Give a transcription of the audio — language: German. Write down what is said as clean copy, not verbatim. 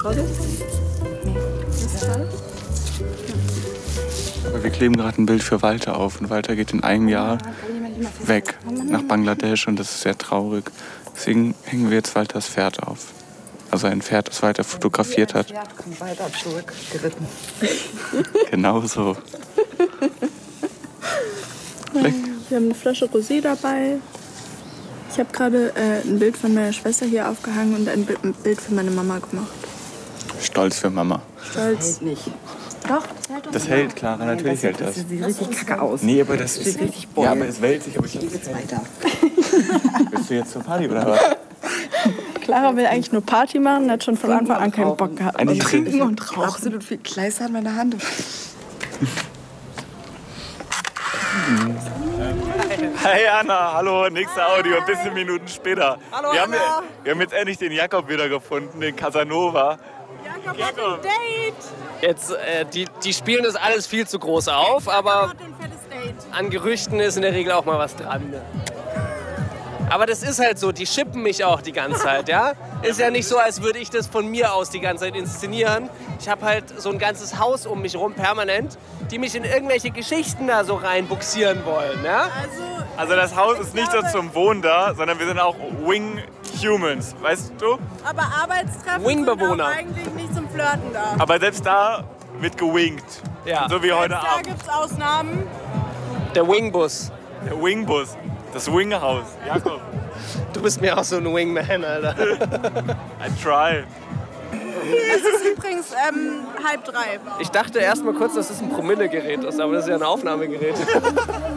traurig? Nee. Das ist schade. Aber wir kleben gerade ein Bild für Walter auf und Walter geht in einem Jahr weg nach Bangladesch und das ist sehr traurig. Deswegen hängen wir jetzt Walters Pferd auf. Also ein Pferd, das Walter fotografiert hat. Ja, kommt weiter zurückgeritten. Genau so. Wir haben eine Flasche Rosé dabei. Ich habe gerade ein Bild von meiner Schwester hier aufgehangen und ein Bild für meine Mama gemacht. Stolz für Mama. Stolz. Nicht. Doch, Das hält, Clara, natürlich hält das. sieht richtig kacke aus. Nee, aber das Sieht ist... richtig boll. Ja, aber es wälzt sich. Aber ich Jetzt weiter. Bist du jetzt zur Party oder was? Clara will eigentlich nur Party machen, hat schon von Anfang an keinen Bock gehabt. Eigentlich Und trinken und rauchen. Absolut viel Kleister an meiner Hand. Hey Anna, hallo, nächste Audio, ein bisschen Minuten später. Hallo, wir Anna. wir haben jetzt endlich den Jakob wieder gefunden, den Casanova. Jakob. Jetzt, die spielen das alles viel zu groß auf, aber an Gerüchten ist in der Regel auch mal was dran. Ne? Aber das ist halt so, die schippen mich auch die ganze Zeit, ja? Ist ja nicht so, als würde ich das von mir aus die ganze Zeit inszenieren. Ich habe halt so ein ganzes Haus um mich rum permanent, die mich in irgendwelche Geschichten da so reinbuxieren wollen, ja? Also das Haus ist nicht so zum Wohnen da, sondern wir sind auch Wing Humans, weißt du? Aber Arbeitstreffen Wingbewohner. sind auch eigentlich nicht zum Flirten da. Aber selbst da wird gewinkt. Ja. So wie heute Da Abend. gibt's Ausnahmen. Der Wingbus. Der Wingbus, das Winghaus. Jakob, Du bist mir auch so ein Wingman, Alter. I try. Es ist übrigens 2:30. Ich dachte erst mal kurz, dass es ein Promillegerät ist, aber das ist ja ein Aufnahmegerät.